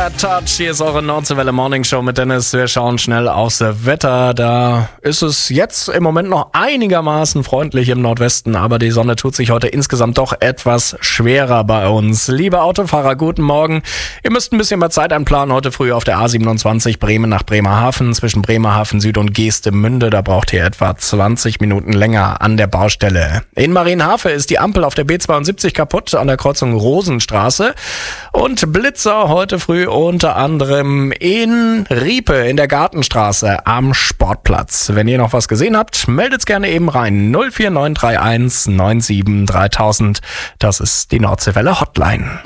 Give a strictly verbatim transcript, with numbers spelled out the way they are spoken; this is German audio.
Bad Touch, hier ist eure Nordseewelle Morning Show mit Dennis. Wir schauen schnell aufs Wetter. Da ist es jetzt im Moment noch einigermaßen freundlich im Nordwesten, aber die Sonne tut sich heute insgesamt doch etwas schwerer bei uns. Liebe Autofahrer, guten Morgen. Ihr müsst ein bisschen mehr Zeit einplanen. Heute früh auf der A siebenundzwanzig Bremen nach Bremerhaven, zwischen Bremerhaven Süd und Geestemünde. Da braucht ihr etwa zwanzig Minuten länger an der Baustelle. In Marienhafe ist die Ampel auf der B zweiundsiebzig kaputt an der Kreuzung Rosenstraße. Und Blitzer heute früh unter anderem in Riepe in der Gartenstraße am Sportplatz. Wenn ihr noch was gesehen habt, meldet's gerne eben rein. null vier neun drei eins neun sieben dreitausend. Das ist die Nordseewelle Hotline.